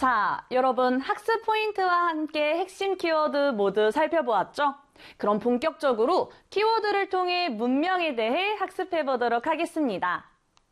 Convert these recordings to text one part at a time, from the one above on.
자, 여러분 학습 포인트와 함께 핵심 키워드 모두 살펴보았죠? 그럼 본격적으로 키워드를 통해 문명에 대해 학습해 보도록 하겠습니다.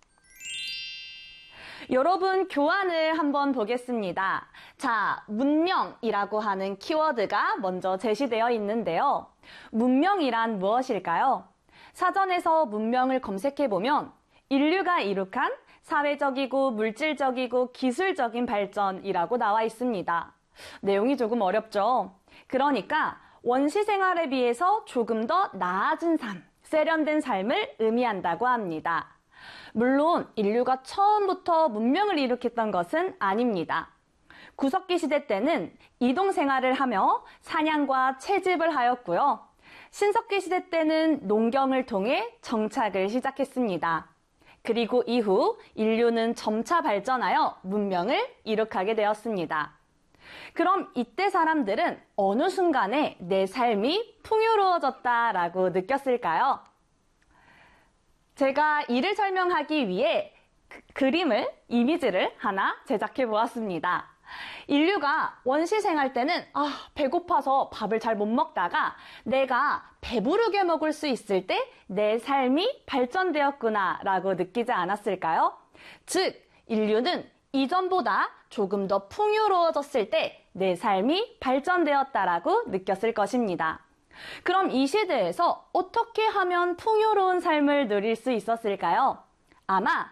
여러분 교환을 한번 보겠습니다. 자, 문명이라고 하는 키워드가 먼저 제시되어 있는데요. 문명이란 무엇일까요? 사전에서 문명을 검색해보면 인류가 이룩한 사회적이고 물질적이고 기술적인 발전이라고 나와 있습니다. 내용이 조금 어렵죠? 그러니까 원시 생활에 비해서 조금 더 나아진 삶, 세련된 삶을 의미한다고 합니다. 물론 인류가 처음부터 문명을 일으켰던 것은 아닙니다. 구석기 시대 때는 이동 생활을 하며 사냥과 채집을 하였고요. 신석기 시대 때는 농경을 통해 정착을 시작했습니다. 그리고 이후 인류는 점차 발전하여 문명을 이룩하게 되었습니다. 그럼 이때 사람들은 어느 순간에 내 삶이 풍요로워졌다라고 느꼈을까요? 제가 이를 설명하기 위해 이미지를 하나 제작해 보았습니다. 인류가 원시 생활 때는 배고파서 밥을 잘 못 먹다가 내가 배부르게 먹을 수 있을 때 내 삶이 발전되었구나 라고 느끼지 않았을까요? 즉, 인류는 이전보다 조금 더 풍요로워졌을 때 내 삶이 발전되었다라고 느꼈을 것입니다. 그럼 이 시대에서 어떻게 하면 풍요로운 삶을 누릴 수 있었을까요? 아마